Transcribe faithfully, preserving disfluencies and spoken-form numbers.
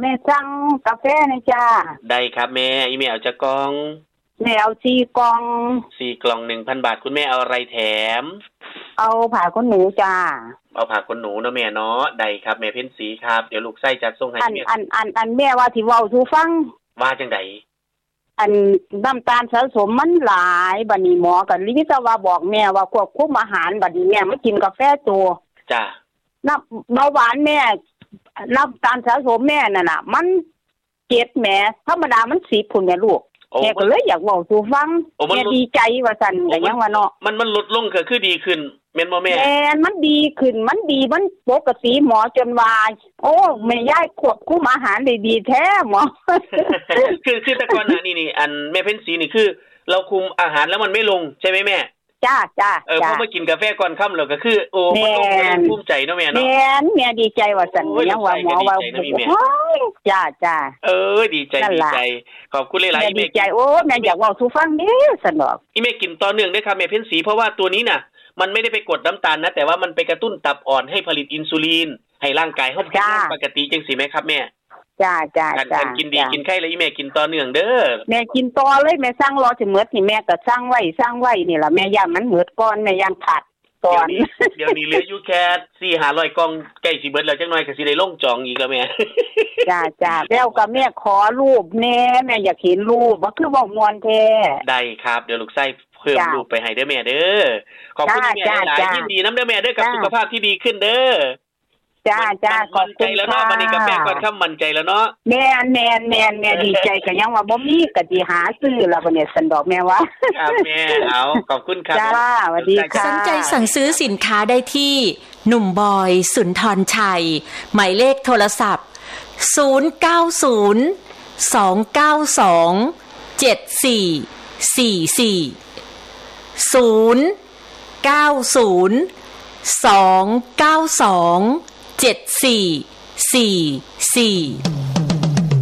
แม่สั่งกาแฟนะจ้าได้ครับแม่อีเมลจะกล่องแม่เอาสี่กล่องสี่กล่อง หนึ่งพัน บาทคุณแม่เอาอะไรแถมเอาผ้าขนหนูจ้าเอาผ้าขนหนูเนาะแม่เนาะได้ครับแม่เพ็ญศรีครับเดี๋ยวลูกไส้จัดส่งให้แม่อันอันอันแม่ว่าที่เว้าสู่ฟังว่าจังได๋อันน้ำตาลสะสมมันหลายบัดนี้หมอก็ลิขิตว่าบอกแม่ว่าควบคุมอาหารบัดนี้แม่ไม่กินกาแฟตัวจ้ะน้ำเบาหวานแม่น้ำตาลสะสมแม่นั่นน่ะมันเจ็ดแหมธรรมดามันสิบพุ่นแม่ลูกแม่ก็เลยอยากเว้าสู่ฟังแม่ดีใจว่าซั่นก็ยังว่าเนาะมันมันลดลงก็คือดีขึ้นแม่นบ่แม่แม่มันดีขึ้นมันดีมันปกติหมอจนว่าโอ้แม่ยายควบคุมอาหารได้ดีแท้หมอคือคือแต่ก่อนหน้านี้นี่อันแม่เพ็ญศรีนี่คือเราคุมอาหารแล้วมันไม่ลงใช่มั้ยแม่จ้าจ้าเออพอมากินกาแฟก่อนค่ำแล้วก็คือโอ้มันลงมันภูมิใจเนาะแม่เนาะแม่แม่ดีใจว่าซั่นยังว่าหมอว่าจ้าจ้าเออดีใจดีใจขอบคุณหลายๆแม่ดีใจโอ้แม่อยากเว้าสู่ฟังเด้อซั่นดอกอีแม่กินต่อเนื่องเด้อครับแม่เพ็ญศรีเพราะว่าตัวนี้น่ะมันไม่ได้ไปกดน้ำตาลนะแต่ว่ามันไปกระตุ้นตับอ่อนให้ผลิตอินซูลินให้ร่างกายเฮาเป็นปกติจังซี่มั้ยครับแม่จ้าจ้าจ้ากินดีกินไข่แล้วอีแม่กินต่อเนื่องเด้อแม่กินต่อเลยแม่สั่งรอสิหมดนี่แม่ก็สั่งไว้สั่งไว้นี่ล่ะแม่ย่านมันหมดก่อนแม่ย่านขาดก่อนเดี๋ยวนี้เหลืออยู่แค่สี่ถึงห้าร้อยกล่องใกล้สิเบิดแล้วจังหน่อยก็สิได้ลงจองอีกแล้วแม่จ้าจ้าแล้วก็แม่ขอรูปแน่แม่อยากเห็นรูปว่าคือบ่ม่วนแท้ได้ครับเดี๋ยวลูกไส้เพิ่มรูปไปให้เด้อแม่เด้อขอบคุณแม่หลายๆยินดีนำเด้อแม่เด้อกับสุขภาพที่ดีขึ้นเด้อจ้าจ้าขอบใจแล้วเนาะวันนี้กาแฟก่อนค่ำมั่นใจแล้วเนาะแม่นแม่นแม่นแม่ดีใจก็ยังว่าบ่มีก็สิหาซื้อแล้วบัดนี้ซั่นดอกแม่ว่าครับแม่เอาขอบคุณครับจ้าสวัสดีค่ะสนใจสั่งซื้อสินค้าได้ที่หนุ่มบอยสุนทรชัยหมายเลขโทรศัพท์ศูนย์ เก้า ศูนย์ สอง เก้า สอง เจ็ด สี่ สี่ สี่ ศูนย์ เก้า ศูนย์ สอง เก้า สอง เจ็ด สี่ สี่ สี่